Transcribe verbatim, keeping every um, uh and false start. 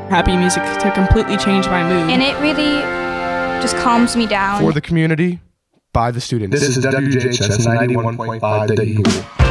happy music to completely change my mood. And it really just calms me down. For the community, by the students. This is W J H S ninety-one point five The Eagle.